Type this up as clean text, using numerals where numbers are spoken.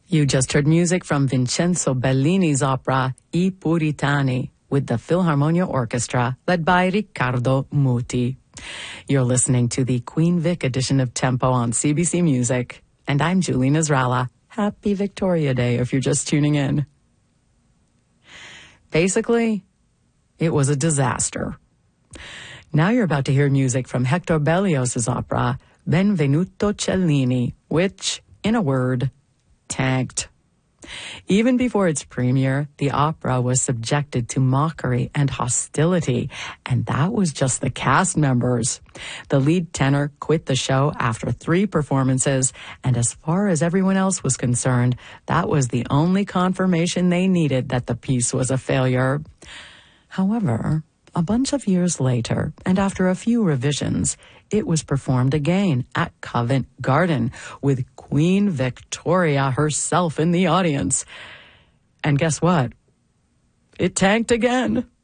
You just heard music from Vincenzo Bellini's opera I Puritani with the Philharmonia Orchestra led by Riccardo Muti. You're listening to the Queen Vic edition of Tempo on CBC Music, and I'm Julie Nasrallah. Happy Victoria Day if you're just tuning in. Basically, it was a disaster. Now you're about to hear music from Hector Berlioz's opera Benvenuto Cellini, which, in a word, tanked. Even before its premiere, the opera was subjected to mockery and hostility, and that was just the cast members. The lead tenor quit the show after 3 performances, and as far as everyone else was concerned, that was the only confirmation they needed that the piece was a failure. However, a bunch of years later, and after a few revisions, it was performed again at Covent Garden with Queen Victoria herself in the audience. And guess what? It tanked again.